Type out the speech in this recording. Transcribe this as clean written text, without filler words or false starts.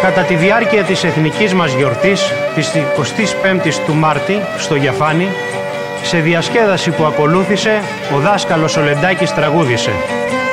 Κατά τη διάρκεια της εθνικής μας γιορτής, της 25ης του Μάρτη, στο Γιαφάνι, σε διασκέδαση που ακολούθησε, ο δάσκαλος ο Λεντάκης τραγούδισε